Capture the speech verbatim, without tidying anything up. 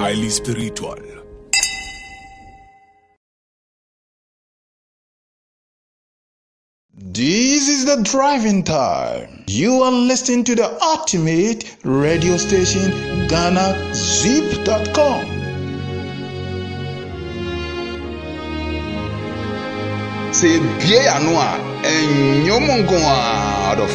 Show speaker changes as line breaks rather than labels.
highly spiritual.
This is the driving time. You are listening to the ultimate radio station, Ghana Zip dot com. Say, Bia Noa, and Yomongoa.